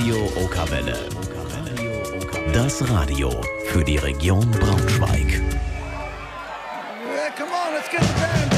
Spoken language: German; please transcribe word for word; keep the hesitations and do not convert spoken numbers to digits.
Radio Okerwelle. Das Radio für die Region Braunschweig. Yeah, come on, let's get the band.